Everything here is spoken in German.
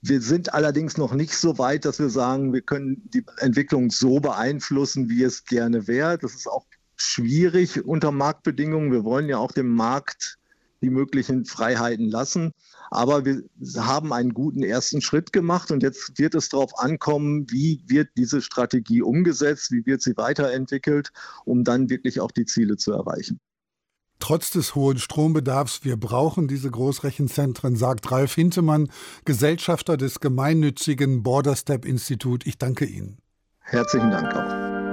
Wir sind allerdings noch nicht so weit, dass wir sagen, wir können die Entwicklung so beeinflussen, wie es gerne wäre. Das ist auch schwierig unter Marktbedingungen. Wir wollen ja auch dem Markt die möglichen Freiheiten lassen. Aber wir haben einen guten ersten Schritt gemacht und jetzt wird es darauf ankommen, wie wird diese Strategie umgesetzt, wie wird sie weiterentwickelt, um dann wirklich auch die Ziele zu erreichen. Trotz des hohen Strombedarfs, wir brauchen diese Großrechenzentren, sagt Ralf Hintemann, Gesellschafter des gemeinnützigen Borderstep Institut. Ich danke Ihnen. Herzlichen Dank auch.